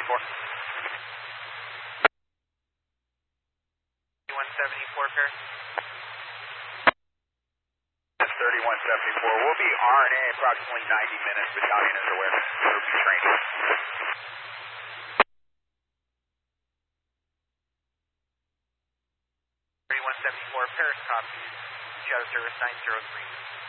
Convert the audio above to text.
3174 Paris. That's 3174. We'll be RNA approximately 90 minutes. Battalion is aware. We'll be training. 3174 Paris, copy. Shadow service 903.